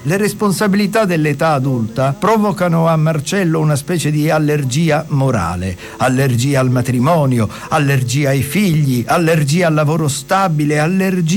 Le responsabilità dell'età adulta provocano a Marcello una specie di allergia morale, allergia al matrimonio, allergia ai figli, allergia al lavoro stabile, allergia